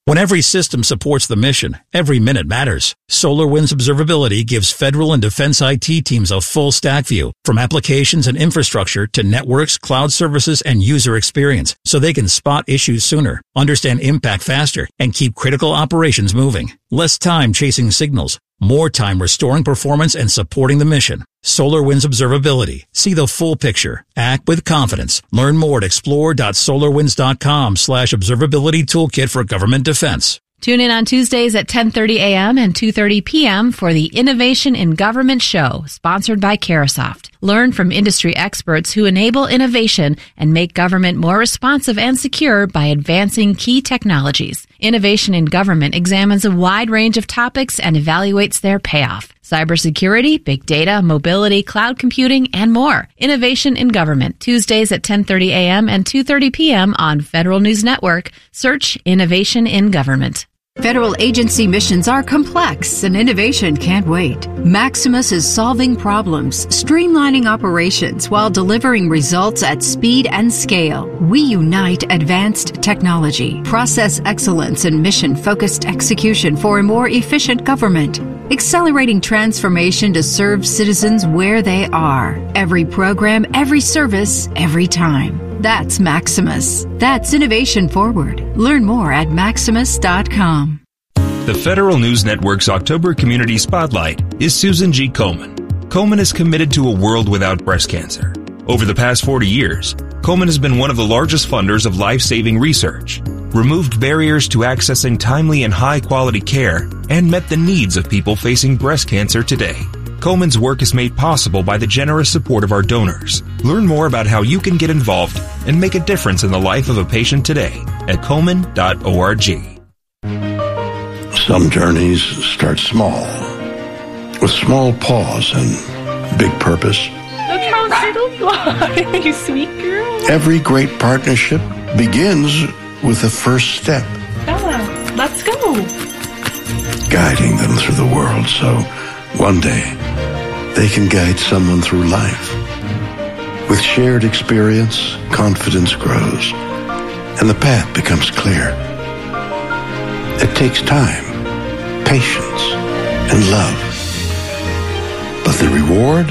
When every system supports the mission, every minute matters. SolarWinds Observability gives federal and defense IT teams a full stack view, from applications and infrastructure to networks, cloud services, and user experience, so they can spot issues sooner, understand impact faster, and keep critical operations moving. Less time chasing signals, more time restoring performance and supporting the mission. SolarWinds Observability. See the full picture. Act with confidence. Learn more at explore.solarwinds.com/observability toolkit for government defense. Tune in on Tuesdays at 10:30 a.m. and 2:30 p.m. for the Innovation in Government Show, sponsored by Carahsoft. Learn from industry experts who enable innovation and make government more responsive and secure by advancing key technologies. Innovation in Government examines a wide range of topics and evaluates their payoff. Cybersecurity, big data, mobility, cloud computing, and more. Innovation in Government, Tuesdays at 10:30 a.m. and 2:30 p.m. on Federal News Network. Search Innovation in Government. Federal agency missions are complex and innovation can't wait. Maximus is solving problems, streamlining operations while delivering results at speed and scale. We unite advanced technology, process excellence, and mission-focused execution for a more efficient government. Accelerating transformation to serve citizens where they are. Every program, every service, every time. That's Maximus. That's innovation forward. Learn more at maximus.com. The Federal News Network's October Community Spotlight is Susan G. Komen. Komen is committed to a world without breast cancer. Over the past 40 years, Komen has been one of the largest funders of life-saving research, removed barriers to accessing timely and high-quality care, and met the needs of people facing breast cancer today. Komen's work is made possible by the generous support of our donors. Learn more about how you can get involved and make a difference in the life of a patient today at komen.org. Some journeys start small, with small pause and big purpose. Look how little you are, you sweet girl. Every great partnership begins with the first step. Bella, let's go. Guiding them through the world so one day they can guide someone through life. With shared experience, confidence grows, and the path becomes clear. It takes time, patience, and love. But the reward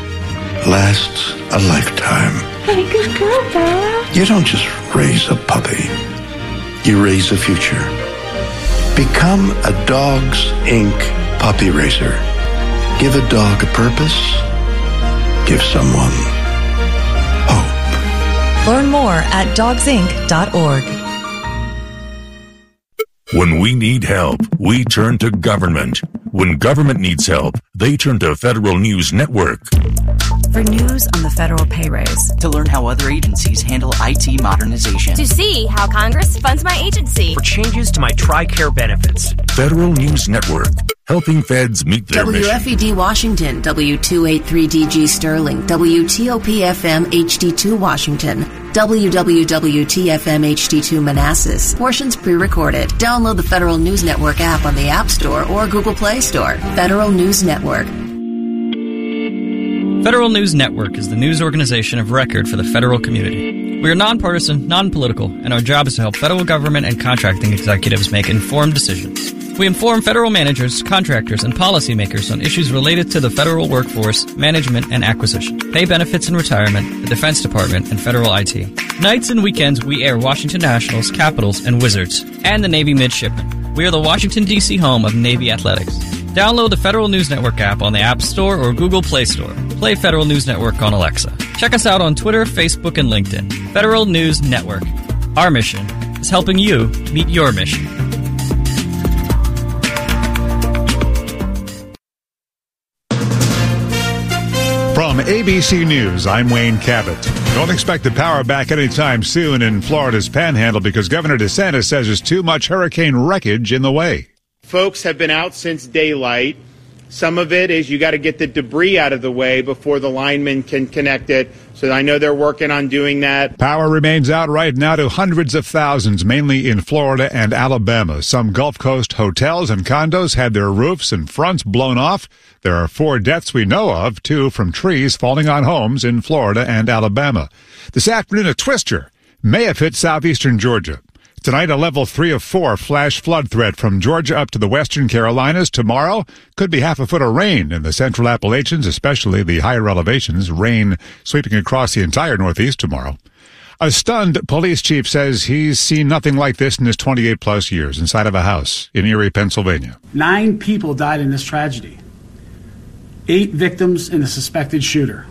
lasts a lifetime. Hey, good girl, Bella. You don't just raise a puppy. You raise a future. Become a Dogs Inc. puppy raiser. Give a dog a purpose. Give someone hope. Learn more at dogsinc.org. When we need help, we turn to government. When government needs help, they turn to Federal News Network. For news on the federal pay raise. To learn how other agencies handle IT modernization. To see how Congress funds my agency. For changes to my TRICARE benefits. Federal News Network, helping feds meet their mission. WFED Washington, W283DG Sterling, WTOP-FM HD2 Washington, WWWT-FM HD2 Manassas. Portions pre-recorded. Download the Federal News Network app on the App Store or Google Play Store. Federal News Network. Federal News Network is the news organization of record for the federal community. We are nonpartisan, non-political, and our job is to help federal government and contracting executives make informed decisions. We inform federal managers, contractors, and policymakers on issues related to the federal workforce, management, and acquisition, pay benefits and retirement, the Defense Department, and federal IT. Nights and weekends, we air Washington Nationals, Capitals, and Wizards, and the Navy Midshipmen. We are the Washington, D.C. home of Navy Athletics. Download the Federal News Network app on the App Store or Google Play Store. Play Federal News Network on Alexa. Check us out on Twitter, Facebook, and LinkedIn. Federal News Network. Our mission is helping you meet your mission. From ABC News, I'm Wayne Cabot. Don't expect the power back anytime soon in Florida's Panhandle because Governor DeSantis says there's too much hurricane wreckage in the way. Folks have been out since daylight. Some of it is you got to get the debris out of the way before the linemen can connect it. So I know they're working on doing that. Power remains out right now to hundreds of thousands, mainly in Florida and Alabama. Some Gulf Coast hotels and condos had their roofs and fronts blown off. There are 4 deaths we know of, 2 from trees falling on homes in Florida and Alabama. This afternoon, a twister may have hit southeastern Georgia. Tonight, a level 3 of 4 flash flood threat from Georgia up to the western Carolinas. Tomorrow, could be half a foot of rain in the central Appalachians, especially the higher elevations. Rain sweeping across the entire Northeast tomorrow. A stunned police chief says he's seen nothing like this in his 28-plus years inside of a house in Erie, Pennsylvania. 9 people died in this tragedy. 8 victims and a suspected shooter.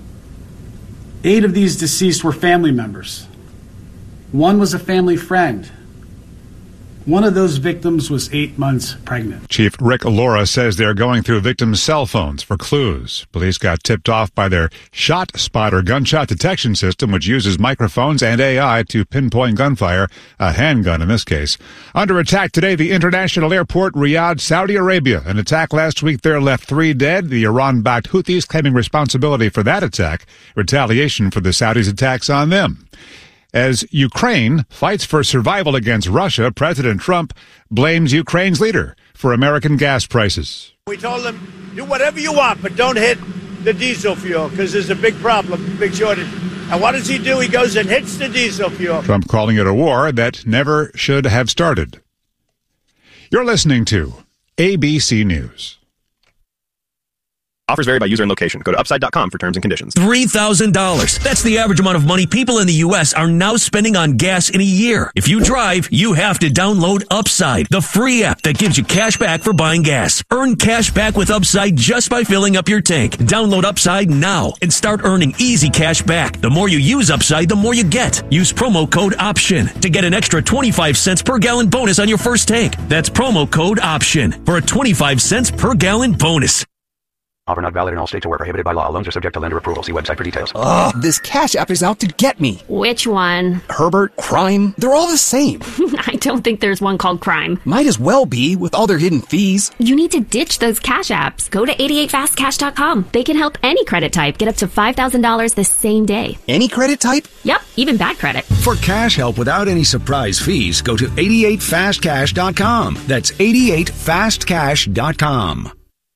8 of these deceased were family members. 1 was a family friend. One of those victims was 8 months pregnant. Chief Rick Laura says they're going through victims' cell phones for clues. Police got tipped off by their Shot Spotter gunshot detection system, which uses microphones and AI to pinpoint gunfire, a handgun in this case. Under attack today, the international airport, Riyadh, Saudi Arabia. An attack last week there left 3 dead. The Iran-backed Houthis claiming responsibility for that attack, retaliation for the Saudis' attacks on them. As Ukraine fights for survival against Russia, President Trump blames Ukraine's leader for American gas prices. We told them, do whatever you want, but don't hit the diesel fuel because there's a big problem, big shortage. And what does he do? He goes and hits the diesel fuel. Trump calling it a war that never should have started. You're listening to ABC News. Offers vary by user and location. Go to Upside.com for terms and conditions. $3,000. That's the average amount of money people in the U.S. are now spending on gas in a year. If you drive, you have to download Upside, the free app that gives you cash back for buying gas. Earn cash back with Upside just by filling up your tank. Download Upside now and start earning easy cash back. The more you use Upside, the more you get. Use promo code OPTION to get an extra 25 cents per gallon bonus on your first tank. That's promo code OPTION for a 25 cents per gallon bonus. Offer not valid in all states or where prohibited by law. Loans are subject to lender approval. See website for details. Ugh, this Cash App is out to get me. Which one? Herbert, Crime, they're all the same. I don't think there's one called Crime. Might as well be, with all their hidden fees. You need to ditch those Cash Apps. Go to 88fastcash.com. They can help any credit type get up to $5,000 the same day. Any credit type? Yep, even bad credit. For cash help without any surprise fees, go to 88fastcash.com. That's 88fastcash.com.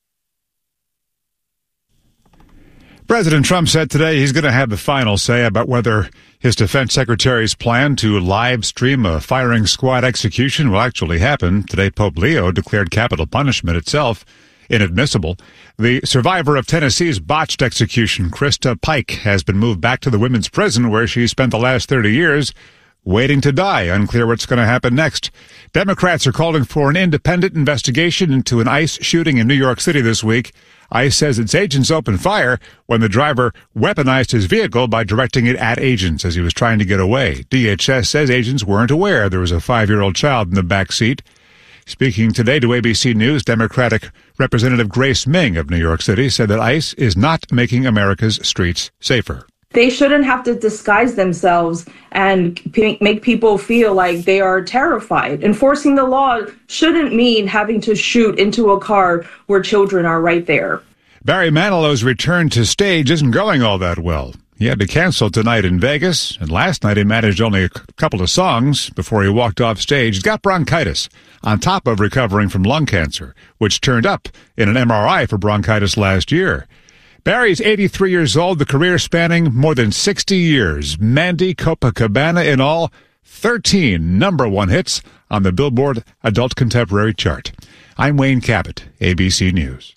President Trump said today he's going to have the final say about whether his defense secretary's plan to live stream a firing squad execution will actually happen. Today, Pope Leo declared capital punishment itself inadmissible. The survivor of Tennessee's botched execution, Krista Pike, has been moved back to the women's prison where she spent the last 30 years waiting to die. Unclear what's going to happen next. Democrats are calling for an independent investigation into an ICE shooting in New York City this week. ICE says its agents opened fire when the driver weaponized his vehicle by directing it at agents as he was trying to get away. DHS says agents weren't aware there was a 5-year-old child in the back seat. Speaking today to ABC News, Democratic Representative Grace Ming of New York City said that ICE is not making America's streets safer. They shouldn't have to disguise themselves and make people feel like they are terrified. Enforcing the law shouldn't mean having to shoot into a car where children are right there. Barry Manilow's return to stage isn't going all that well. He had to cancel tonight in Vegas, and last night he managed only a couple of songs before he walked off stage. He's got bronchitis, on top of recovering from lung cancer, which turned up in an MRI for bronchitis last year. Barry's 83 years old, the career spanning more than 60 years. Mandy, Copacabana in all, 13 number 1 hits on the Billboard Adult Contemporary chart. I'm Wayne Cabot, ABC News.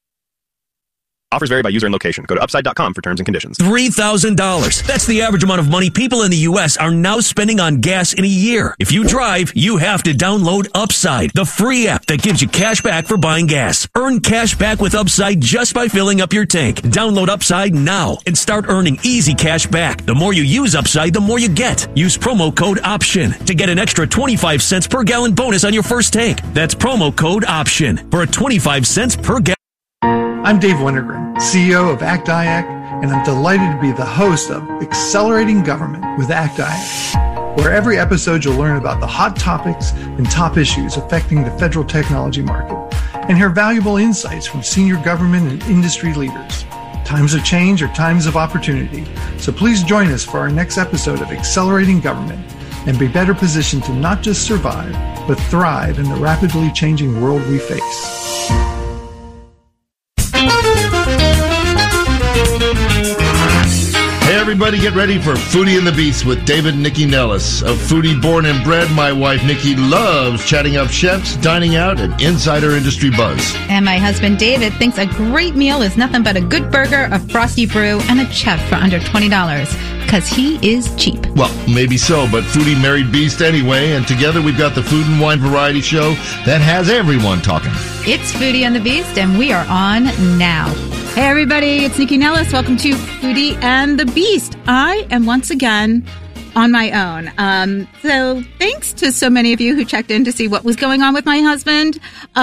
Offers vary by user and location. Go to Upside.com for terms and conditions. $3,000. That's the average amount of money people in the U.S. are now spending on gas in a year. If you drive, you have to download Upside, the free app that gives you cash back for buying gas. Earn cash back with Upside just by filling up your tank. Download Upside now and start earning easy cash back. The more you use Upside, the more you get. Use promo code OPTION to get an extra 25 cents per gallon bonus on your first tank. That's promo code OPTION for a 25 cents per gallon. I'm Dave Wintergren, CEO of ACT-IAC, and I'm delighted to be the host of Accelerating Government with ACT-IAC, where every episode you'll learn about the hot topics and top issues affecting the federal technology market and hear valuable insights from senior government and industry leaders. Times of change are times of opportunity, so please join us for our next episode of Accelerating Government and be better positioned to not just survive, but thrive in the rapidly changing world we face. Hey everybody, get ready for Foodie and the Beast with David and Nikki Nellis. A foodie born and bred, my wife Nikki loves chatting up chefs, dining out, and insider industry buzz. And my husband David thinks a great meal is nothing but a good burger, a frosty brew, and a chef for under $20. Because he is cheap. Well, maybe so, but Foodie married Beast anyway, and together we've got the Food and Wine Variety Show that has everyone talking. It's Foodie and the Beast, and we are on now. Hey, everybody, it's Nikki Nellis. Welcome to Foodie and the Beast. I am once again on my own. So thanks to so many of you who checked in to see what was going on with my husband.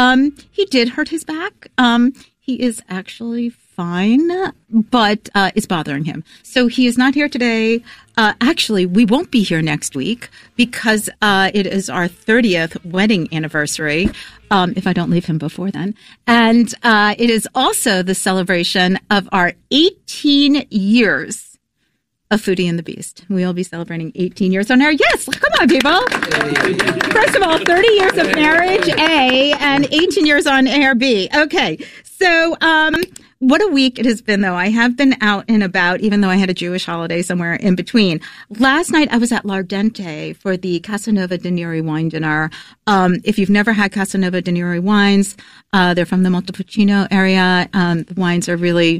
He did hurt his back. He is actually fine, but it's bothering him. So he is not here today. Actually, we won't be here next week because it is our 30th wedding anniversary, if I don't leave him before then. And it is also the celebration of our 18 years of Foodie and the Beast. We'll be celebrating 18 years on air. Yes, come on, people. First of all, 30 years of marriage, A, and 18 years on air, B. Okay, so what a week it has been, though. I have been out and about, even though I had a Jewish holiday somewhere in between. Last night, I was at L'Ardente for the Casanova de Neri wine dinner. If you've never had Casanova de Neri wines, they're from the Montepulciano area. The wines are really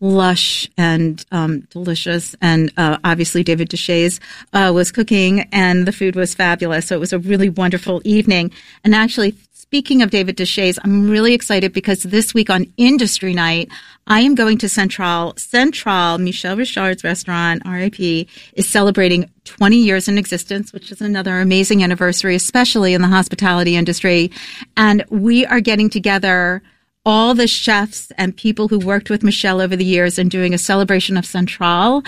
lush and delicious, and obviously David Deshays was cooking, and the food was fabulous. So it was a really wonderful evening. And actually, speaking of David Deshays, I'm really excited because this week on Industry Night, I am going to Central. Michel Richard's restaurant, RIP, is celebrating 20 years in existence, which is another amazing anniversary, especially in the hospitality industry. And we are getting together all the chefs and people who worked with Michel over the years and doing a celebration of Central.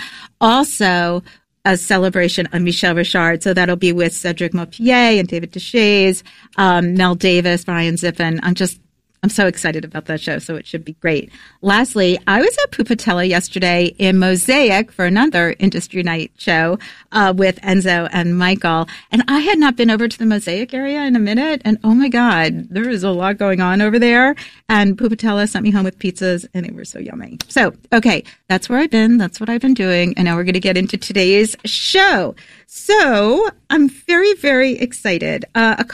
Also, a celebration of Michel Richard. So that'll be with Cedric Maupier and David Deshays, Mel Davis, Brian Zippen. I'm so excited about that show, so it should be great. Lastly, I was at Pupatella yesterday in Mosaic for another Industry Night show with Enzo and Michael. And I had not been over to the Mosaic area in a minute. And oh my God, there is a lot going on over there. And Pupatella sent me home with pizzas, and they were so yummy. So, okay, that's where I've been. That's what I've been doing. And now we're going to get into today's show. So I'm very, very excited.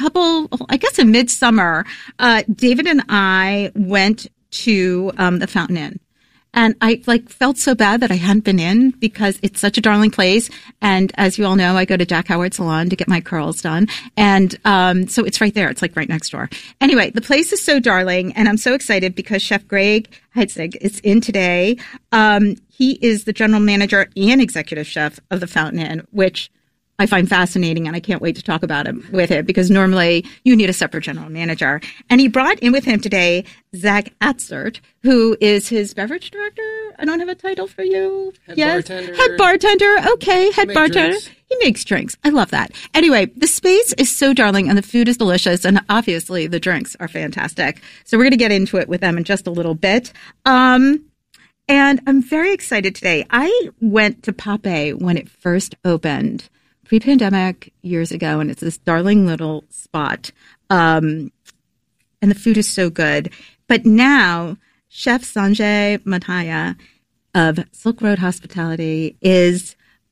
In midsummer, David and I went to the Fountain Inn. And I felt so bad that I hadn't been in because it's such a darling place. And as you all know, I go to Jack Howard Salon to get my curls done. And so it's right there. It's right next door. Anyway, the place is so darling. And I'm so excited because Chef Greg Heitzig is in today. He is the general manager and executive chef of the Fountain Inn, which I find fascinating, and I can't wait to talk about him with it because normally you need a separate general manager. And he brought in with him today Zach Atzert, who is his beverage director. I don't have a title for you. Bartender. Head bartender. Okay, head bartender. Drinks. He makes drinks. I love that. Anyway, the space is so darling, and the food is delicious, and obviously the drinks are fantastic. So we're going to get into it with them in just a little bit. And I'm very excited today. I went to Pape when it first opened pre-pandemic years ago, and it's this darling little spot. And the food is so good. But now, Chef Sanjay Madhya of Silk Road Hospitality has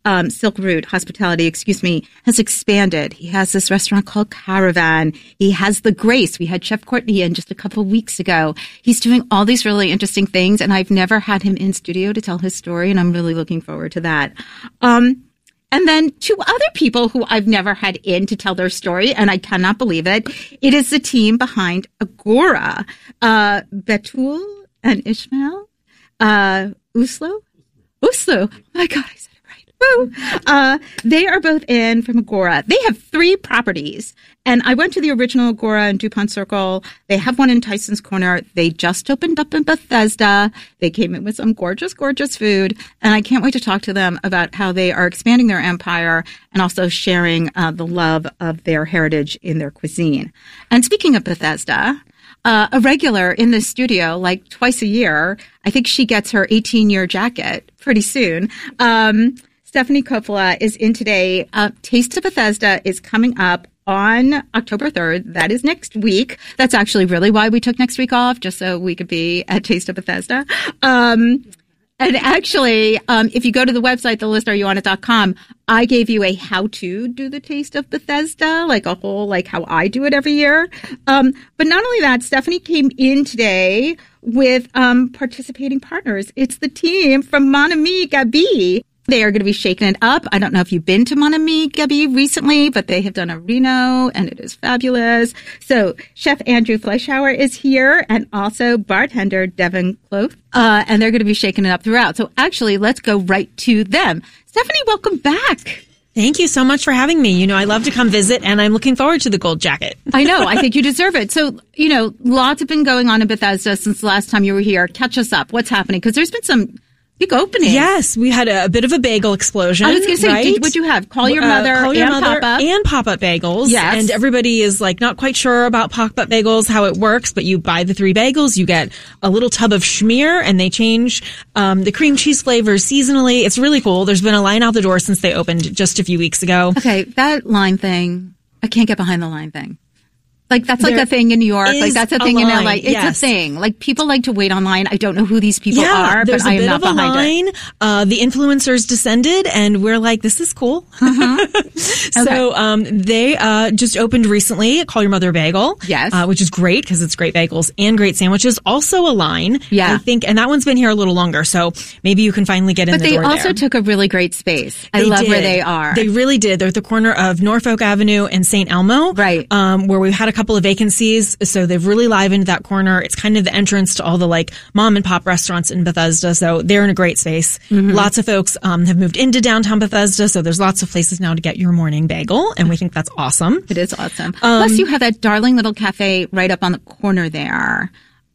expanded. He has this restaurant called Caravan. He has The Grace. We had Chef Courtney in just a couple of weeks ago. He's doing all these really interesting things, and I've never had him in studio to tell his story, and I'm really looking forward to that. And then two other people who I've never had in to tell their story, and I cannot believe it. It is the team behind Agora, Betul and Ishmael, Uslu. Oh my God, I said it right. Woo! They are both in from Agora. They have 3 properties. And I went to the original Agora in DuPont Circle. They have one in Tyson's Corner. They just opened up in Bethesda. They came in with some gorgeous, gorgeous food. And I can't wait to talk to them about how they are expanding their empire and also sharing the love of their heritage in their cuisine. And speaking of Bethesda, a regular in the studio, twice a year, I think she gets her 18-year jacket pretty soon. Stephanie Coppola is in today. Taste of Bethesda is coming up on October 3rd. That is next week. That's actually really why we took next week off, just so we could be at Taste of Bethesda. And actually, if you go to the website, thelistareyouonit.com, I gave you a how to do the Taste of Bethesda, like a whole, like how I do it every year. But not only that, Stephanie came in today with participating partners. It's the team from Mon Ami Gabi. They are going to be shaking it up. I don't know if you've been to Mon Ami Gabi recently, but they have done a Reno, and it is fabulous. So Chef Andrew Fleischhauer is here, and also bartender Devin Cloth, and they're going to be shaking it up throughout. So actually, let's go right to them. Stephanie, welcome back. Thank you so much for having me. You know, I love to come visit, and I'm looking forward to the gold jacket. I know. I think you deserve it. So, you know, lots have been going on in Bethesda since the last time you were here. Catch us up. What's happening? Because there's been some big openings. Yes, we had a bit of a bagel explosion. I was going to say, right? What'd you have? Call Your Mother and pop-up bagels. Yes. And everybody is like not quite sure about pop-up bagels, how it works, but you buy the 3 bagels, you get a little tub of schmear, and they change the cream cheese flavors seasonally. It's really cool. There's been a line out the door since they opened just a few weeks ago. Okay, that line thing, I can't get behind the line thing. Like, that's like a thing in New York. Like, that's a thing in LA. It's a thing. Like, people like to wait online. I don't know who these people are, but I am not behind it. The influencers descended, and we're like, this is cool. So, they just opened recently at Call Your Mother Bagel. Yes. Which is great because it's great bagels and great sandwiches. Also a line. Yeah. I think, and that one's been here a little longer, so maybe you can finally get in the door there. But they also took a really great space. I love where they are. They really did. They're at the corner of Norfolk Avenue and St. Elmo. Right. Where we've had a couple of vacancies, so they've really livened that corner. It's kind of the entrance to all the like mom and pop restaurants in Bethesda, so they're in a great space. Mm-hmm. Lots of folks have moved into downtown Bethesda, so there's lots of places now to get your morning bagel, and we think that's awesome. It is awesome. Plus, you have that darling little cafe right up on the corner there,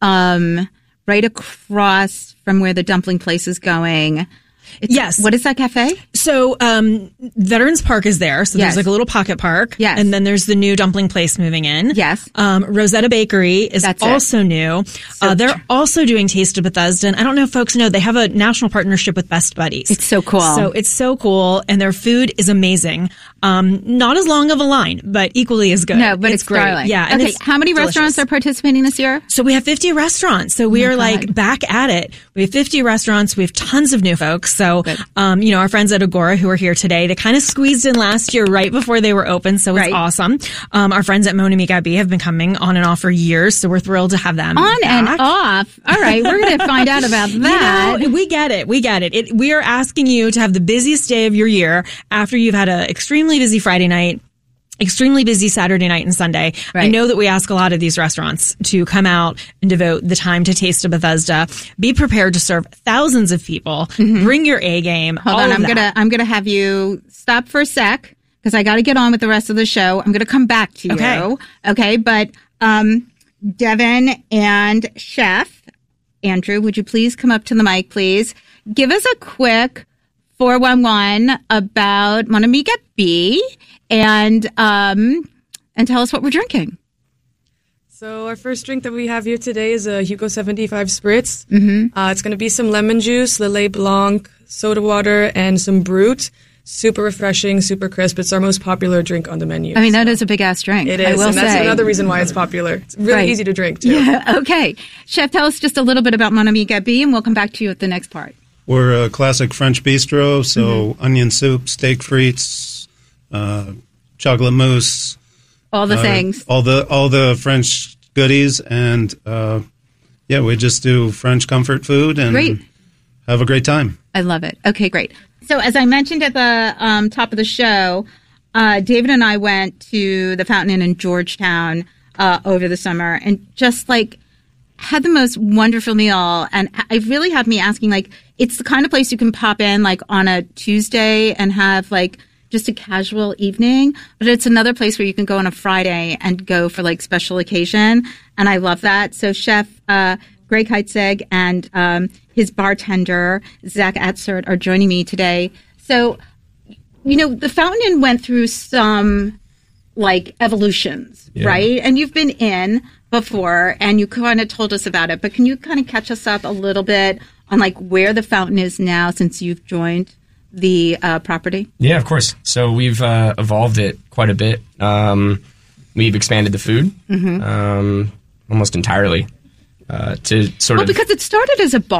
right across from where the dumpling place is going. Yes. What is that cafe? So, Veterans Park is there. So there's like a little pocket park. Yes. And then there's the new dumpling place moving in. Yes. Rosetta Bakery is also new. They're also doing Taste of Bethesda. And I don't know if folks know, they have a national partnership with Best Buddies. It's so cool. So it's so cool. And their food is amazing. Not as long of a line, but equally as good. No, but it's great. Darling. Yeah. And okay. How many restaurants are participating this year? So we have 50 restaurants. So we are like back at it. We have 50 restaurants. We have tons of new folks. So, you know, our friends at Agora who are here today, they kind of squeezed in last year right before they were open. So it's awesome. Our friends at Mon Ami Gabi have been coming on and off for years. So we're thrilled to have them on back. And off. All right. We're going to find out about that. You know, we get it. We are asking you to have the busiest day of your year after you've had an extremely busy Friday night, extremely busy Saturday night and Sunday. Right. I know that we ask a lot of these restaurants to come out and devote the time to Taste of Bethesda. Be prepared to serve thousands of people. Mm-hmm. Bring your A game. Hold on, I'm gonna have you stop for a sec because I got to get on with the rest of the show. I'm gonna come back to you. Okay, but Devin and Chef Andrew, would you please come up to the mic, please? Give us a quick 411 about Mon Ami Gabi. And tell us what we're drinking. So our first drink that we have here today is a Hugo 75 Spritz. Mm-hmm. It's going to be some lemon juice, Lillet Blanc, soda water, and some Brut. Super refreshing, super crisp. It's our most popular drink on the menu. I mean, that is a big-ass drink. It is, I will and that's say. another reason why it's popular. It's really easy to drink, too. Yeah, okay. Chef, tell us just a little bit about Mon Ami Gabi, and we'll come back to you at the next part. We're a classic French bistro, so onion soup, steak frites, chocolate mousse, all the things, all the French goodies, and we just do French comfort food and have a great time. I love it. Okay, great. So as I mentioned at the top of the show, David and I went to the Fountain Inn in Georgetown over the summer, and just like had the most wonderful meal. And it really had me asking, like, it's the kind of place you can pop in like on a Tuesday and have like just a casual evening, but it's another place where you can go on a Friday and go for like special occasion. And I love that. So Chef Greg Heitzig and his bartender, Zach Atzert, are joining me today. So, you know, the Fountain Inn went through some like evolutions, right? And you've been in before and you kind of told us about it, but can you kind of catch us up a little bit on like where the Fountain is now since you've joined the property? Yeah, of course. So we've evolved it quite a bit. We've expanded the food almost entirely to sort of... Well, because it started as a bar.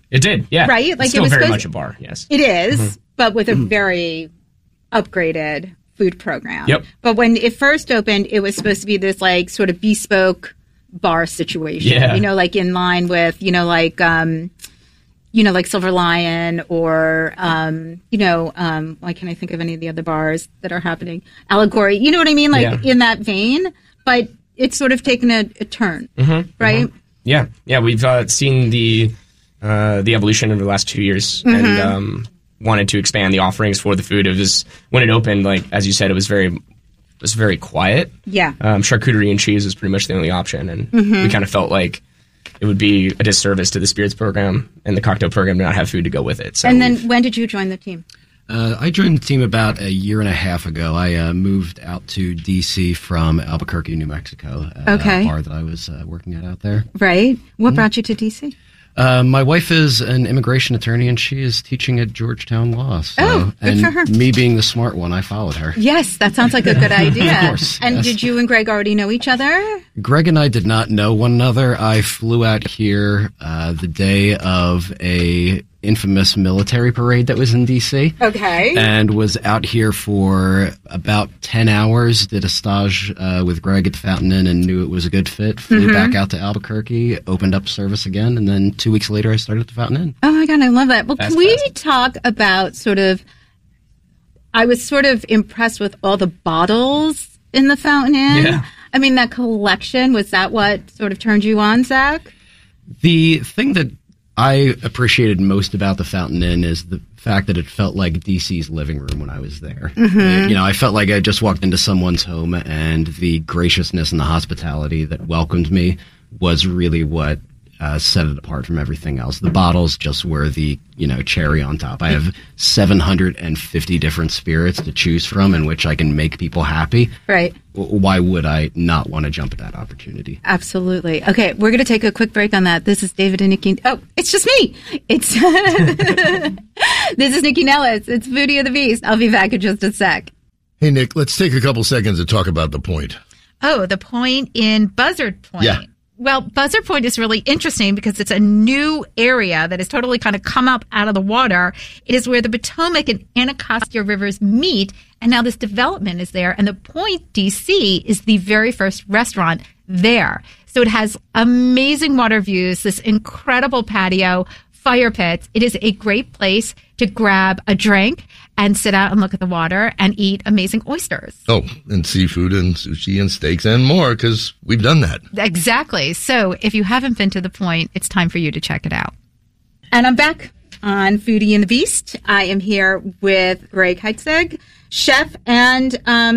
It did, yeah. Right? Like, it's still very much a bar, yes. It is, but with a very upgraded food program. Yep. But when it first opened, it was supposed to be this like sort of bespoke bar situation. Yeah. You know, like in line with, like Silver Lion or, why can't I think of any of the other bars that are happening? Allegory, you know what I mean? Like in that vein, but it's sort of taken a turn, right? Yeah. Yeah. We've seen the evolution over the last 2 years and wanted to expand the offerings for the food. It was, when it opened, like, as you said, it was very quiet. Yeah. Charcuterie and cheese was pretty much the only option. And we kind of felt like it would be a disservice to the spirits program and the cocktail program to not have food to go with it. So and then when did you join the team? I joined the team about a year and a half ago. I moved out to D.C. from Albuquerque, New Mexico, a bar that I was working at out there. Right. What brought you to D.C.? My wife is an immigration attorney, and she is teaching at Georgetown Law. So, good for her. Me being the smart one, I followed her. Yes, that sounds like a good idea. Of course. And did you and Greg already know each other? Greg and I did not know one another. I flew out here the day of a infamous military parade that was in D.C. Okay. And was out here for about 10 hours, did a stage with Greg at the Fountain Inn and knew it was a good fit. Flew back out to Albuquerque, opened up service again, and then 2 weeks later I started at the Fountain Inn. Oh my God, I love that. Well, can we talk about I was sort of impressed with all the bottles in the Fountain Inn. Yeah. I mean, that collection, was that what sort of turned you on, Zach? The thing that I appreciated most about the Fountain Inn is the fact that it felt like DC's living room when I was there. I felt like I just walked into someone's home, and the graciousness and the hospitality that welcomed me was really what set it apart from everything else. The bottles just were the, cherry on top. I have 750 different spirits to choose from in which I can make people happy. Right. Why would I not want to jump at that opportunity? Absolutely. Okay, we're going to take a quick break on that. This is David and Nikki. Oh, it's just me. This is Nikki Nellis. It's Foodie of the Beast. I'll be back in just a sec. Hey, Nick, let's take a couple seconds to talk about the Point. Oh, the Point in Buzzard Point. Yeah. Well, Buzzard Point is really interesting because it's a new area that has totally kind of come up out of the water. It is where the Potomac and Anacostia rivers meet, and now this development is there. And the Point DC is the very first restaurant there. So it has amazing water views, this incredible patio, fire pits. It is a great place to grab a drink and sit out and look at the water and eat amazing oysters. Oh, and seafood and sushi and steaks and more, because we've done that. Exactly. So if you haven't been to the Point, it's time for you to check it out. And I'm back on Foodie and the Beast. I am here with Greg Heitzig, chef and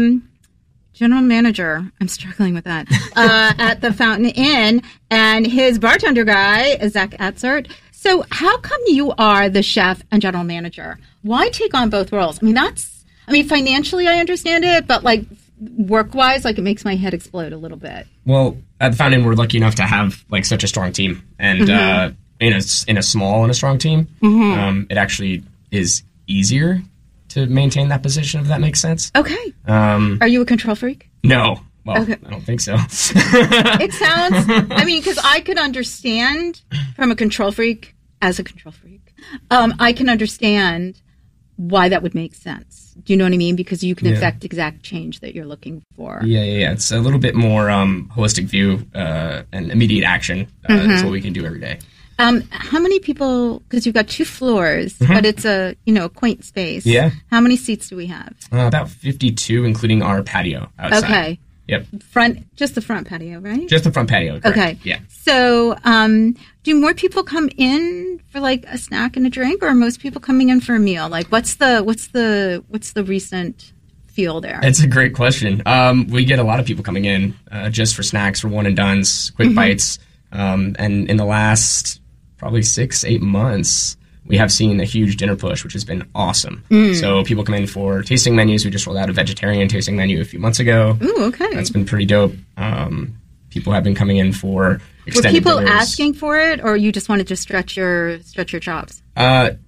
general manager. I'm struggling with that. At the Fountain Inn, and his bartender guy is Zach Atzert. So how come you are the chef and general manager? Why take on both roles? I mean, financially I understand it, but like work-wise, like it makes my head explode a little bit. Well, at the Fountain Inn, we're lucky enough to have like such a strong team, and in a small and a strong team, it actually is easier to maintain that position, if that makes sense. Okay. Are you a control freak? No. Well, okay. I don't think so. It sounds, because I could understand from a control freak, as a control freak, I can understand why that would make sense. Do you know what I mean? Because you can affect exact change that you're looking for. Yeah. It's a little bit more holistic view and immediate action. That's what we can do every day. How many people, because you've got 2 floors, but it's a, quaint space. Yeah. How many seats do we have? About 52, including our patio outside. Okay. Yep. Just the front patio, right? Just the front patio. Correct. Okay. Yeah. So, do more people come in for like a snack and a drink, or are most people coming in for a meal? Like, what's the recent feel there? It's a great question. We get a lot of people coming in just for snacks, for one and dones, quick bites, and in the last probably 6-8 months, we have seen a huge dinner push, which has been awesome. So people come in for tasting menus. We just rolled out a vegetarian tasting menu a few months ago. Ooh, okay. That's been pretty dope. People have been coming in for extended Were people dinners. asking for it, or you just wanted to stretch your chops? Kind of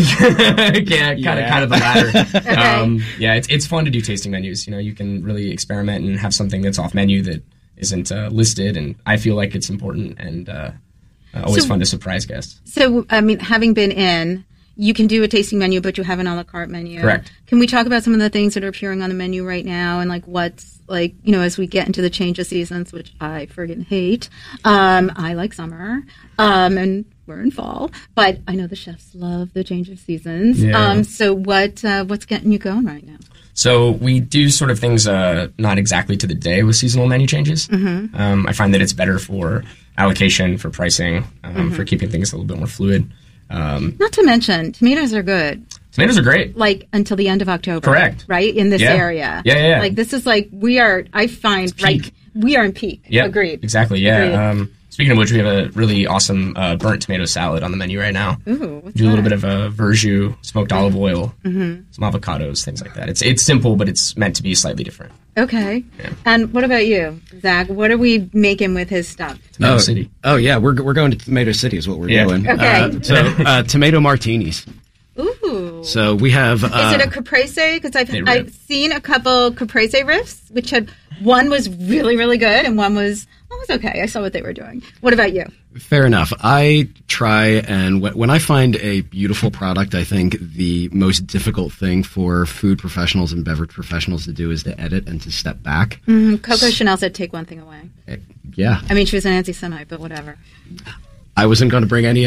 the latter. Okay. It's fun to do tasting menus. You can really experiment and have something that's off menu that isn't listed, and I feel like it's important. And Always fun to surprise guests. So, I mean, having been in, you can do a tasting menu, but you have an a la carte menu. Correct. Can we talk about some of the things that are appearing on the menu right now and like what's like, you know, as we get into the change of seasons, which I friggin' hate. I like summer. And we're in fall, but I know the chefs love the change of seasons. Yeah. So what's getting you going right now? So we do sort of things not exactly to the day with seasonal menu changes. Mm-hmm. I find that it's better for allocation, for pricing, for keeping things a little bit more fluid. Not to mention, tomatoes are good. Tomatoes are great. Like until the end of October. Correct. Right? In this area. Yeah. Like this is like, I find, right, we are in peak. Yeah. Agreed. Exactly, yeah. Agreed. Speaking of which, we have a really awesome burnt tomato salad on the menu right now. Ooh, what's do a little that? bit of a verjus, smoked olive oil, Mm-hmm. some avocados, things like that. It's simple, but it's meant to be slightly different. Okay. And what about you, Zach? What are we making with his stuff? Tomato City. Oh yeah, we're going to Tomato City is what we're doing. Okay. Tomato martinis. Ooh. So we have. Is it a caprese? Because I've seen a couple caprese riffs, which had one was really, really good, and one was okay. I saw what they were doing. What about you? Fair enough. I try, and when I find a beautiful product, I think the most difficult thing for food professionals and beverage professionals to do is to edit and to step back. Coco Chanel said, "Take one thing away." Yeah. I mean, she was an anti-Semite, but whatever. I wasn't going to bring any of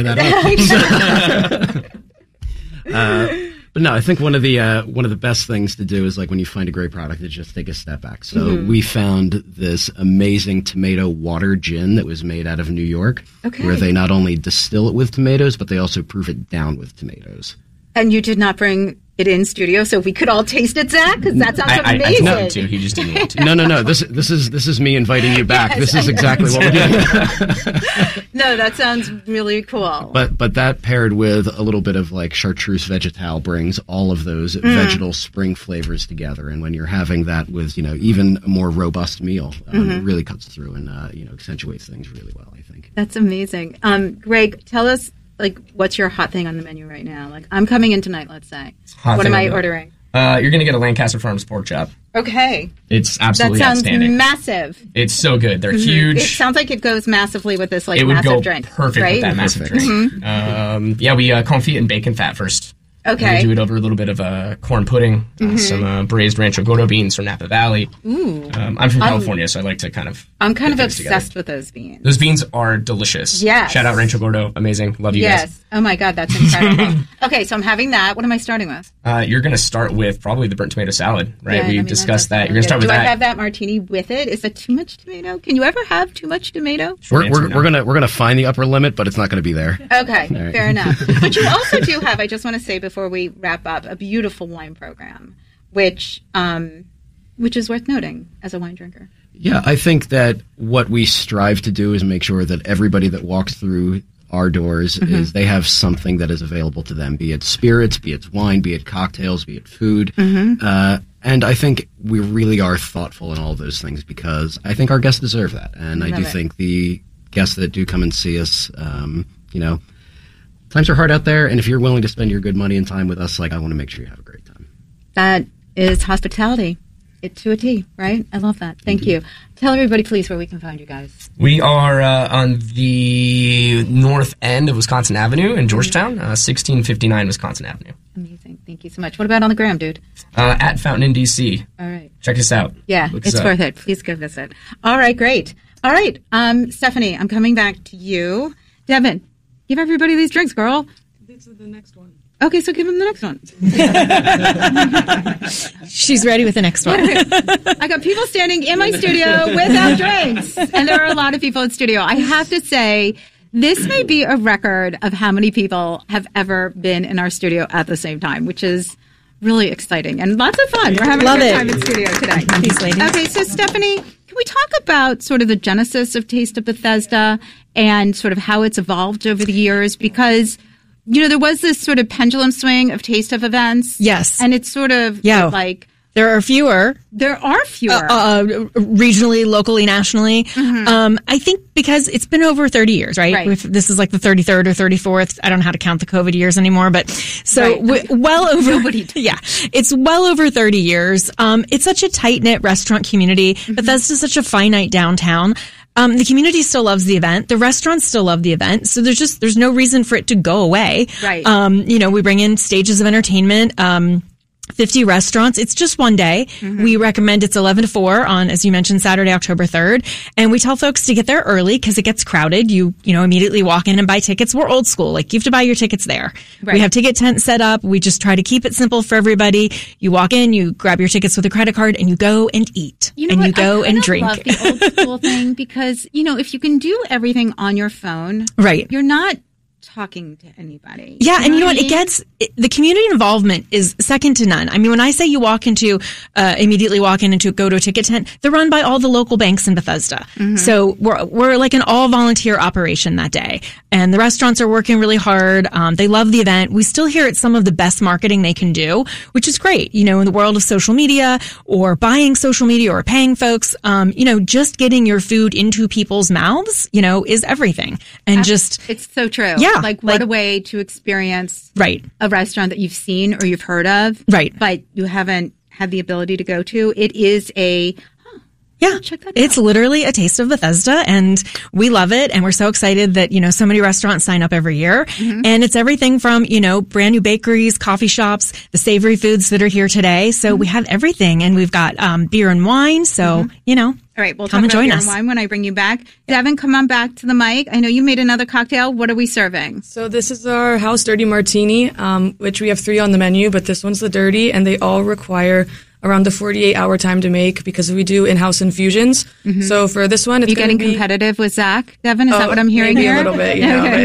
that up. But no, I think one of the best things to do is like when you find a great product is just take a step back. So we found this amazing tomato water gin that was made out of New York, where they not only distill it with tomatoes, but they also proof it down with tomatoes. And you did not bring it in studio, so we could all taste it, Zach, because that sounds amazing. I told him to. He just didn't want to. No. This is me inviting you back. Yes, this is exactly what we're doing. No, that sounds really cool. But that paired with a little bit of like chartreuse vegetal brings all of those vegetal spring flavors together. And when you're having that with, even a more robust meal, it really cuts through and, accentuates things really well, I think. That's amazing. Greg, tell us, like, what's your hot thing on the menu right now? Like, I'm coming in tonight, let's say. What am I ordering? You're going to get a Lancaster Farms pork chop. Okay. It's absolutely outstanding. That sounds massive. It's so good. They're huge. It sounds like it goes massively with this, like, it would massive go drink. Perfect right? with that massive drink. We confit it in bacon fat first. Okay. We do it over a little bit of corn pudding, some braised Rancho Gordo beans from Napa Valley. Ooh. I'm from California, so I like to kind of. I'm kind of obsessed with those beans. Those beans are delicious. Yes. Shout out Rancho Gordo. Amazing. Love you guys. Oh my God, that's incredible. Okay, so I'm having that. What am I starting with? You're going to start with probably the burnt tomato salad, right? Yeah, We've discussed that. You're going to start with that. Do I have that martini with it? Is that too much tomato? Can you ever have too much tomato? We're gonna find the upper limit, but it's not going to be there. Okay, right. Fair enough. But you also do have, I just want to say before we wrap up, a beautiful wine program, which is worth noting as a wine drinker. Yeah, I think that what we strive to do is make sure that everybody that walks through our doors is they have something that is available to them, be it spirits, be it wine, be it cocktails, be it food. And I think we really are thoughtful in all those things because I think our guests deserve that. And I do think the guests that do come and see us, times are hard out there. And if you're willing to spend your good money and time with us, like, I want to make sure you have a great time. That is hospitality. It to a T, right? I love that. Thank you. Tell everybody, please, where we can find you guys. We are on the north end of Wisconsin Avenue in Georgetown, 1659 Wisconsin Avenue. Amazing. Thank you so much. What about on the gram, dude? At Fountain in DC. All right. Check us out. Yeah, it's worth it. Please go visit. All right, great. All right, Stephanie, I'm coming back to you. Devin, give everybody these drinks, girl. This is the next one. Okay, so give them the next one. She's ready with the next one. I got people standing in my studio without drinks. And there are a lot of people in studio. I have to say, this may be a record of how many people have ever been in our studio at the same time, which is really exciting and lots of fun. We're having a good time in studio today. Thanks, ladies. Okay, so Stephanie, can we talk about sort of the genesis of Taste of Bethesda and sort of how it's evolved over the years? Because there was this sort of pendulum swing of Taste of events. Yes. And it's sort of like... There are fewer. Regionally, locally, nationally. I think because it's been over 30 years, right? This is like the 33rd or 34th. I don't know how to count the COVID years anymore, but so well over. Nobody does. Yeah, it's well over 30 years. It's such a tight-knit restaurant community. Bethesda's such a finite downtown. The community still loves the event. The restaurants still love the event. So there's no reason for it to go away. Right. We bring in stages of entertainment. 50 restaurants. It's just one day. Mm-hmm. We recommend it's 11 to 4 on, as you mentioned, Saturday, October 3rd. And we tell folks to get there early because it gets crowded. You immediately walk in and buy tickets. We're old school. Like, you have to buy your tickets there. Right. We have ticket tents set up. We just try to keep it simple for everybody. You walk in, you grab your tickets with a credit card, and you go and eat. You know and what? you go and drink. I love the old school thing because, if you can do everything on your phone, right, you're not talking to anybody. Yeah, and you know what? The community involvement is second to none. I mean, when I say you immediately walk in and go to a ticket tent, they're run by all the local banks in Bethesda. Mm-hmm. So we're like an all volunteer operation that day. And the restaurants are working really hard. They love the event. We still hear it's some of the best marketing they can do, which is great. In the world of social media or buying social media or paying folks, just getting your food into people's mouths, is everything. And it's so true. Yeah. What a way to experience right a restaurant that you've seen or you've heard of, right, but you haven't had the ability to go to. It is check that out. It's literally a taste of Bethesda, and we love it. And we're so excited that, so many restaurants sign up every year. Mm-hmm. And it's everything from, brand new bakeries, coffee shops, the savory foods that are here today. So we have everything, and we've got beer and wine. So, All right, we'll come talk and about join beer us. and wine when I bring you back. Devin, come on back to the mic. I know you made another cocktail. What are we serving? So this is our House Dirty Martini, which we have 3 on the menu, but this one's the dirty, and they all require around the 48-hour time to make because we do in-house infusions. Mm-hmm. So for this one, it's getting competitive with Zach, Devin? Is that what I'm hearing maybe here? A little bit,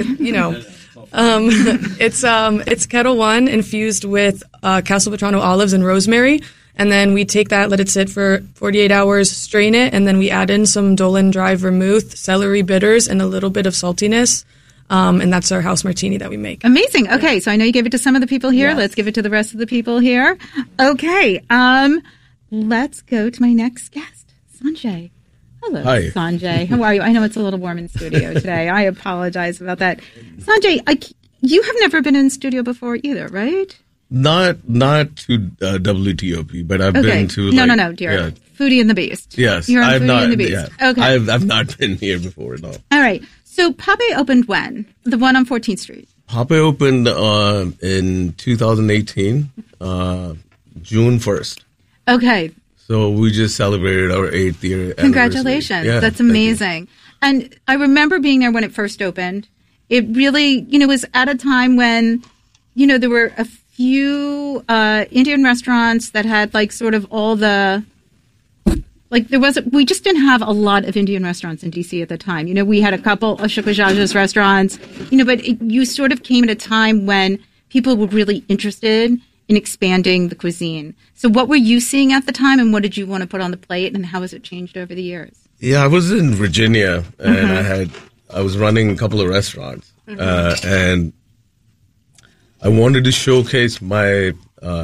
but, it's Kettle One infused with Castle Vetrano olives and rosemary. And then we take that, let it sit for 48 hours, strain it, and then we add in some Dolan dry vermouth, celery bitters, and a little bit of saltiness. And that's our house martini that we make. Amazing. Okay, so I know you gave it to some of the people here. Yes. Let's give it to the rest of the people here. Okay, let's go to my next guest, Sanjay. Hello, Hi. Sanjay. How are you? I know it's a little warm in studio today. I apologize about that. Sanjay, you have never been in studio before either, right? Not to WTOP, but I've been to no, dear. Yeah. Foodie and the Beast. Yes, you're on Foodie and the Beast. Yeah. Okay, I've not been here before, no. All right. So Pape opened when? The one on 14th Street. Pape opened in 2018, June 1st. Okay. So we just celebrated our 8th year anniversary. Congratulations! Yeah, that's amazing. And I remember being there when it first opened. It really, was at a time when, there were a few Indian restaurants that had sort of all the, we just didn't have a lot of Indian restaurants in DC at the time. We had a couple of Ashok Bajaj's restaurants, but you sort of came at a time when people were really interested in expanding the cuisine. So what were you seeing at the time, and what did you want to put on the plate, and how has it changed over the years? Yeah, I was in Virginia, and I was running a couple of restaurants, and I wanted to showcase my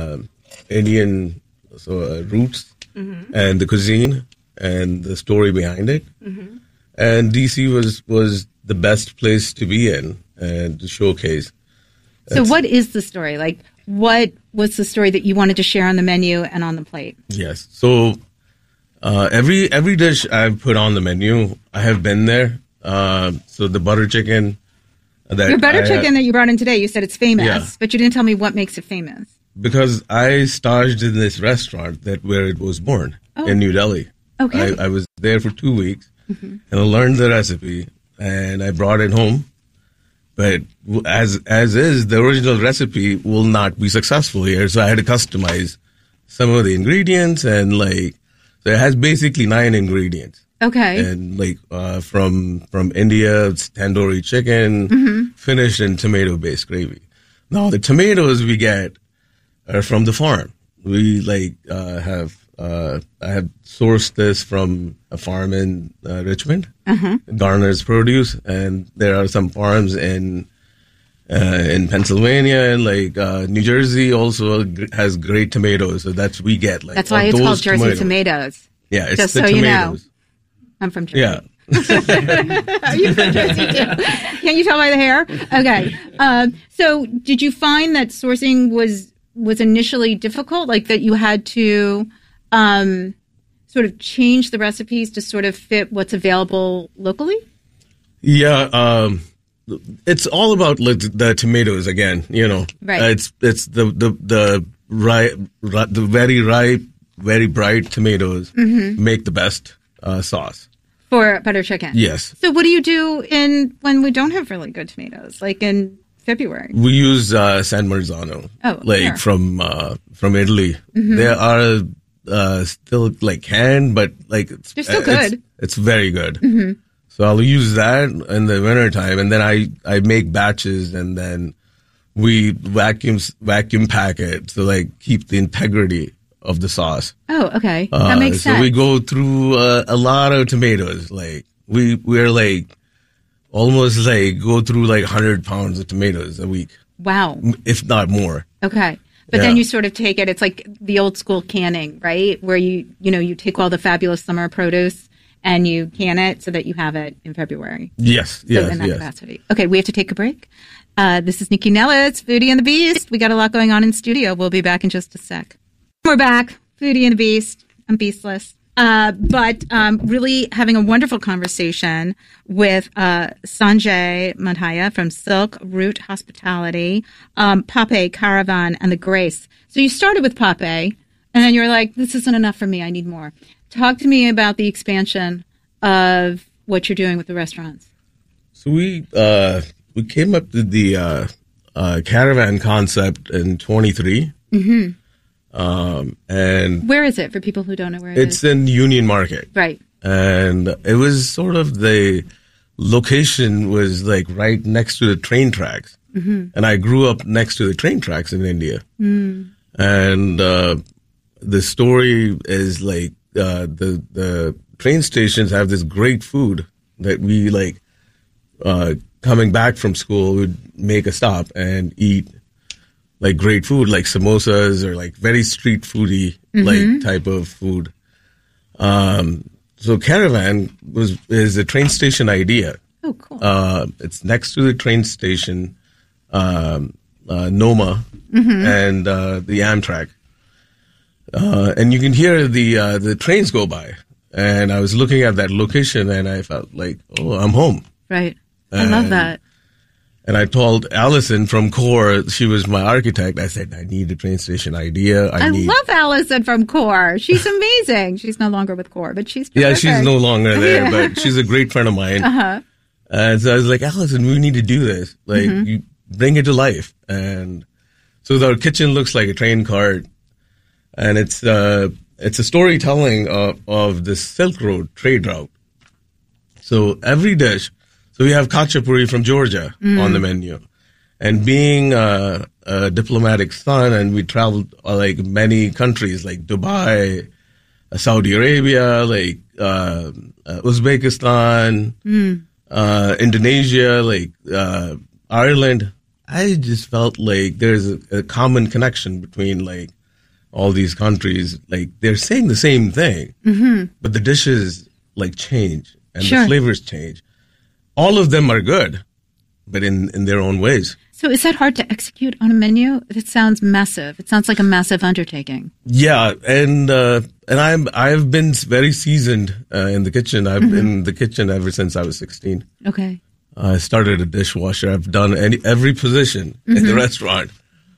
Indian roots and the cuisine and the story behind it. Mm-hmm. And DC was the best place to be in and to showcase. So what is the story? What was the story that you wanted to share on the menu and on the plate? Yes. So every dish I've put on the menu, I have been there. So the butter chicken. Your butter chicken that you brought in today, you said it's famous, but you didn't tell me what makes it famous. Because I staged in this restaurant where it was born in New Delhi. Okay. I was there for 2 weeks, and I learned the recipe, and I brought it home. But as is, the original recipe will not be successful here, so I had to customize some of the ingredients, and so it has basically 9 ingredients. Okay. And from India, it's tandoori chicken, finished in tomato-based gravy. Now the tomatoes we get are from the farm. We I have sourced this from a farm in Richmond, Garner's Produce, and there are some farms in Pennsylvania and New Jersey also has great tomatoes. So we get that's why it's called Jersey tomatoes. Yeah, it's just the so tomatoes. You know. I'm from Jersey. Yeah. Are you from Jersey too? Can't you tell by the hair? Okay. So did you find that sourcing was initially difficult? That you had to sort of change the recipes to sort of fit what's available locally? Yeah, it's all about like the tomatoes again. Right. It's the very ripe, very bright tomatoes make the best sauce for butter chicken. Yes. So what do you do when we don't have really good tomatoes, like in February? We use San Marzano, from Italy. They are still like canned, but like they're still good. It's very good. So I'll use that in the wintertime, and then I make batches, and then we vacuum pack it to like keep the integrity of the sauce. Oh, okay, that makes sense. So we go through a lot of tomatoes. Like we're like almost like go through like 100 pounds of tomatoes a week. Wow, if not more. Okay. But then you sort of take it. It's like the old school canning, right? Where you take all the fabulous summer produce and you can it so that you have it in February. Yes, in that capacity. Okay, we have to take a break. This is Nikki Nellis, Foodie and the Beast. We got a lot going on in studio. We'll be back in just a sec. We're back, Foodie and the Beast. I'm beastless. But really having a wonderful conversation with Sanjay Madhya from Silk Root Hospitality, Pape Caravan, and The Grace. So you started with Pape, and then you were like, this isn't enough for me. I need more. Talk to me about the expansion of what you're doing with the restaurants. So we came up with the Caravan concept in 23. And where is it for people who don't know where it is? It's in Union Market. Right. And it was sort of the location was like right next to the train tracks. And I grew up next to the train tracks in India. And the story is like the train stations have this great food that we like coming back from school would make a stop and eat like great food, like samosas or like very street foodie like type of food. So Caravan is a train station idea. Oh, cool. It's next to the train station, Noma, and the Amtrak. And you can hear the trains go by. And I was looking at that location and I felt like, oh, I'm home. Right. I love that. And I told Allison from CORE, she was my architect, I said, I need a train station idea. I love Allison from CORE. She's amazing. She's no longer with CORE, but she's terrific. Yeah, she's no longer there, but she's a great friend of mine. And so I was like, Allison, we need to do this. Like, you bring it to life. And so our kitchen looks like a train cart. And it's a storytelling of the Silk Road trade route. So every dish, so we have khachapuri from Georgia on the menu. And being a diplomatic son, and we traveled like many countries, like Dubai, Saudi Arabia, like Uzbekistan, Indonesia, like Ireland. I just felt like there's a common connection between like all these countries. Like they're saying the same thing, but the dishes like change and the flavors change. All of them are good, but in their own ways. So is that hard to execute on a menu? It sounds massive. It sounds like a massive undertaking. Yeah, and I've been very seasoned in the kitchen. I've been in the kitchen ever since I was 16. Okay. I started a dishwasher. I've done every position in the restaurant.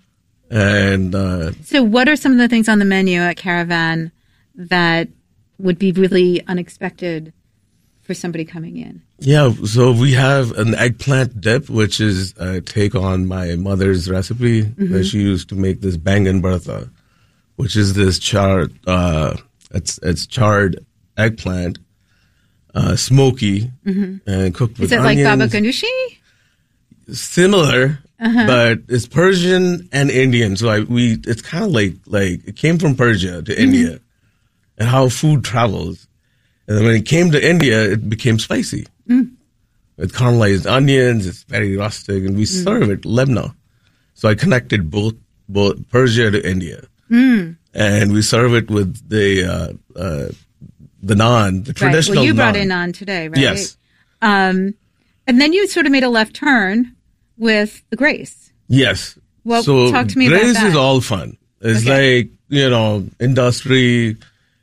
And so what are some of the things on the menu at Caravan that would be really unexpected for somebody coming in? Yeah, so we have an eggplant dip, which is a take on my mother's recipe that she used to make this bangan bharta, which is this charred, it's charred eggplant, smoky, and cooked with onions. Is it like baba ganoushi? Similar, but it's Persian and Indian. So it's kind of like it came from Persia to India, and how food travels. And then when it came to India, it became spicy. With caramelized onions, it's very rustic, and we serve it Lebanon. So I connected both Persia to India, and we serve it with the naan, the traditional. Well, you brought naan. in naan today, right? Yes. And then you sort of made a left turn with the Grace. Yes. Well, so talk to me about that. Grace is all fun. It's like industry.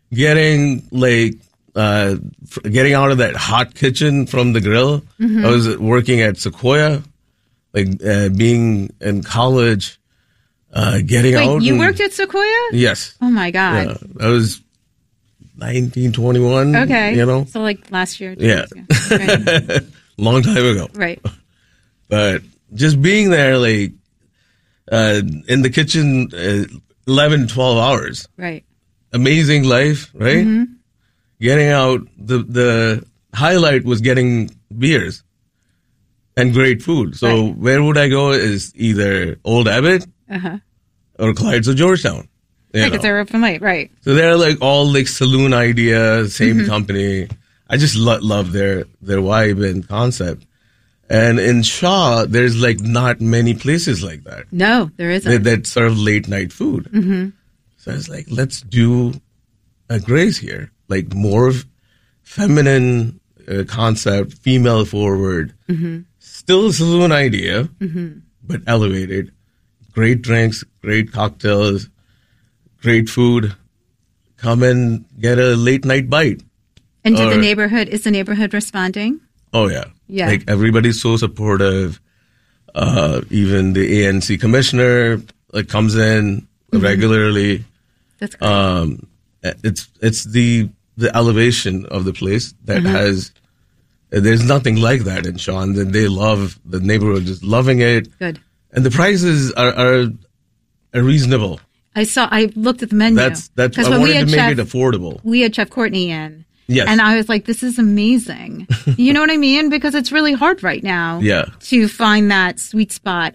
getting getting out of that hot kitchen from the grill. Mm-hmm. I was working at Sequoia, being in college, getting out. Wait, you worked at Sequoia? Yes. Oh my God. Yeah, I was 19, 21. Okay. You know? So like last year. Yeah. Right. Long time ago. Right. But just being there, in the kitchen, 11, 12 hours. Right. Amazing life, right? Mm-hmm. Getting out, the highlight was getting beers and great food. So where would I go is either Old Abbott or Clyde's of Georgetown. Because they're open late, right. So they're all saloon idea, same company. I just love their vibe and concept. And in Shaw, there's not many places like that. No, there isn't. That serve late night food. Mm-hmm. So I was like, let's do a Grace here. More feminine concept, female forward. Mm-hmm. Still a saloon idea, Mm-hmm. but elevated. Great drinks, great cocktails, great food. Come and get a late night bite. And is the neighborhood responding? Oh, yeah. Yeah. Everybody's so supportive. Even the ANC commissioner comes in regularly. That's great. It's the elevation of the place that has. There's nothing like that in Shaw, and they love the neighborhood, just loving it. Good. And the prices are reasonable. I looked at the menu. That's I wanted to make it affordable. We had Chef Courtney in. Yes. And I was like, this is amazing. You know what I mean? Because it's really hard right now to find that sweet spot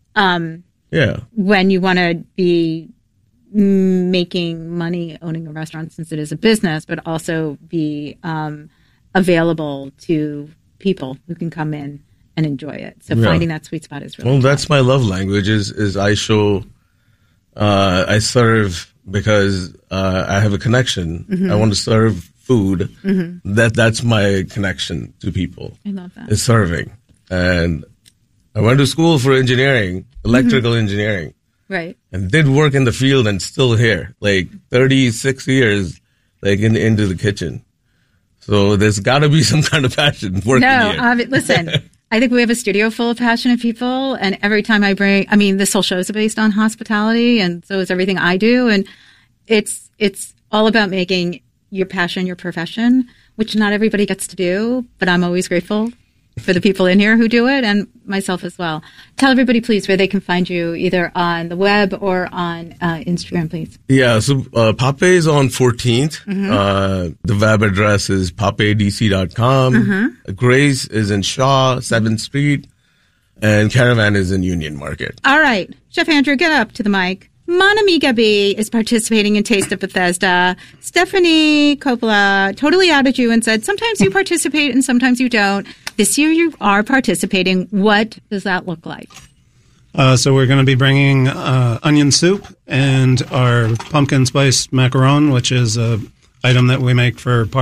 when you want to be making money owning a restaurant, since it is a business, but also be available to people who can come in and enjoy it. So finding that sweet spot is really well, that's my love language is I show, I serve because I have a connection. Mm-hmm. I want to serve food. Mm-hmm. That's my connection to people. I love that. Is serving. And I went to school for engineering, electrical engineering. Right. And did work in the field and still here, 36 years, into the kitchen. So there's got to be some kind of passion working here. Listen, I think we have a studio full of passionate people. And every time this whole show is based on hospitality, and so is everything I do. And it's all about making your passion your profession, which not everybody gets to do, but I'm always grateful for the people in here who do it, and myself as well. Tell everybody, please, where they can find you, either on the web or on Instagram, please. Yeah, so Pape is on 14th. Mm-hmm. The web address is papedc.com. Mm-hmm. Grace is in Shaw, 7th Street, and Caravan is in Union Market. All right. Chef Andrew, get up to the mic. Mon Ami Gabi is participating in Taste of Bethesda. Stephanie Coppola totally outed you and said, sometimes you participate and sometimes you don't. This year you are participating. What does that look like? So we're going to be bringing onion soup and our pumpkin spice macaron, which is a item that we make for